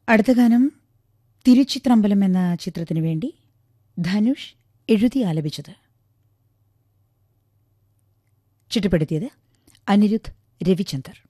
അടുത്ത ഗാനം തിരുച്ചിത്രമ്പലം എന്ന ചിത്രത്തിനു വേണ്ടി ധനുഷ് എഴുതി ആലപിച്ചത്. ചിട്ടപ്പെടുത്തിയത് അനിരുദ്ധ് രവിചന്ദർ.